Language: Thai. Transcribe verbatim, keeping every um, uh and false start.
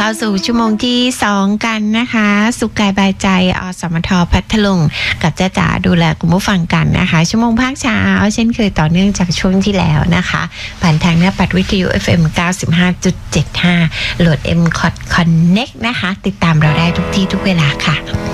เข้าสู่ชั่วโมงที่สองกันนะคะสุขกายบายใจอสมทพัทลุงกับจ้าจ๋าดูแลคุณผู้ฟังกันนะคะชั่วโมงภาคเช้าเช่นเคยต่อเนื่องจากช่วงที่แล้วนะคะผ่านทางหน้าปัดวิทยุ เอฟ เอ็ม เก้าสิบห้าจุดเจ็ดห้า โหลด เอ็ม ซี โอ ที Connect นะคะติดตามเราได้ทุกที่ทุกเวลาค่ะ